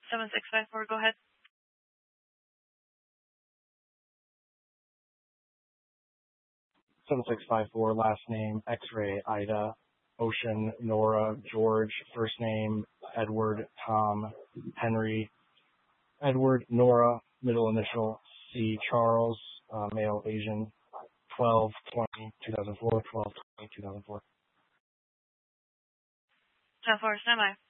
7654, go ahead. Seven 7654, last name, X-ray, Ida, Ocean, Nora, George, first name, Edward, Tom, Henry, Edward, Nora, middle initial, C, Charles, male, Asian, 12/20/2004, 12/20/2004. 10-4, standby.